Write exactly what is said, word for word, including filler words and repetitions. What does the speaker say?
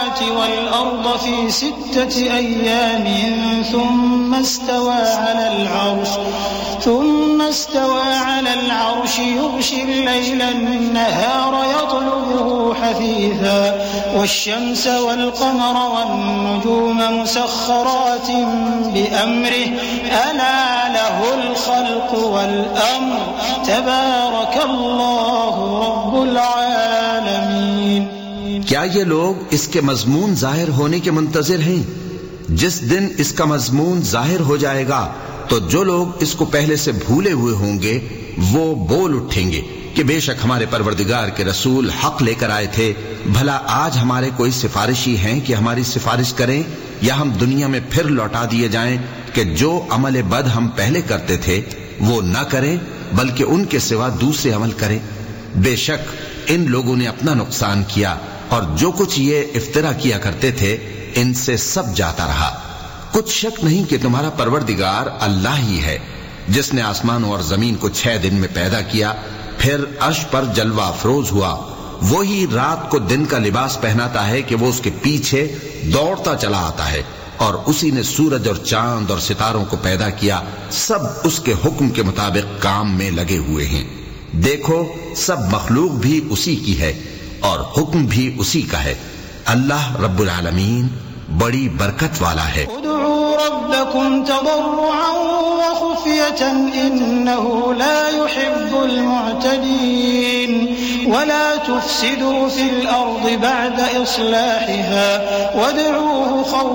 والأرض في ستة أيام ثم استوى على العرش ثم استوى على العرش يغشي الليل النهار يطلبه حثيثا والشمس والقمر والنجوم مسخرات بأمره ألا له الخلق والأمر تبارك الله رب العالمين. کیا یہ لوگ اس کے مضمون ظاہر ہونے کے منتظر ہیں؟ جس دن اس کا مضمون ظاہر ہو جائے گا تو جو لوگ اس کو پہلے سے بھولے ہوئے ہوں گے وہ بول اٹھیں گے کہ بے شک ہمارے پروردگار کے رسول حق لے کر آئے تھے. بھلا آج ہمارے کوئی سفارشی ہیں کہ ہماری سفارش کریں، یا ہم دنیا میں پھر لوٹا دیے جائیں کہ جو عمل بد ہم پہلے کرتے تھے وہ نہ کریں بلکہ ان کے سوا دوسرے عمل کریں. بے شک ان لوگوں نے اپنا نقصان کیا اور جو کچھ یہ افترا کیا کرتے تھے ان سے سب جاتا رہا. کچھ شک نہیں کہ تمہارا پروردگار اللہ ہی ہے جس نے آسمانوں اور زمین کو چھ دن میں پیدا کیا، پھر عرش پر جلوہ افروز ہوا. وہی رات کو دن کا لباس پہناتا ہے کہ وہ اس کے پیچھے دوڑتا چلا آتا ہے، اور اسی نے سورج اور چاند اور ستاروں کو پیدا کیا، سب اس کے حکم کے مطابق کام میں لگے ہوئے ہیں. دیکھو سب مخلوق بھی اسی کی ہے اور حکم بھی اسی کا ہے. اللہ رب العالمین بڑی برکت والا ہے. ادعوا ربكم تضرعا وخفية إنه لا يحب المعتدين ولا تفسدوا في الأرض بعد إصلاحها وادعوه خوفا